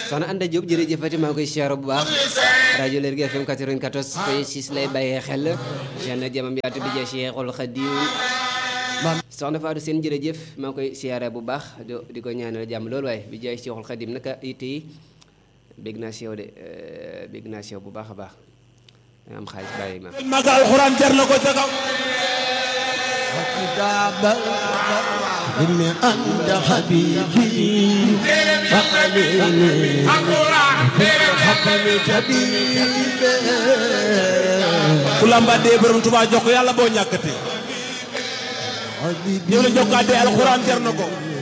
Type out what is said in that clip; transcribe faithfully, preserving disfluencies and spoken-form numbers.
soxna Anda Diop jërëjëfati maa ngi koy siyaare bu baax rajo Lergui F M quatre-vingt-quatorze point six lay bàyyee xel yal na jàmmam yaatu bi ja Cheikhul Khadim soxna Fatou Sène jërëjëf maa ngi koy siyaare bu baax di ko ñaanal jàmm loolu waaye bi jaay Cheikhul Khadim naka it yi bég naa si yow de bég naa si yow bu baax a baax am xaalis bàyyi ma maga alxuraan jar na ko ca kaw إن أنت حبيبي فقليني حقني جديد ku lamba dee borom Tuubaa jox ko yàlla boo ñàkkati ñëw la jox ko adee alxuraan jar na ko